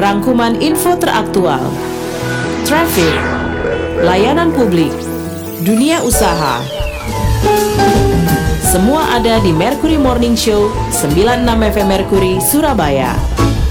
rangkuman info teraktual, traffic, layanan publik, dunia usaha. Semua ada di Mercury Morning Show 96 FM Mercury Surabaya.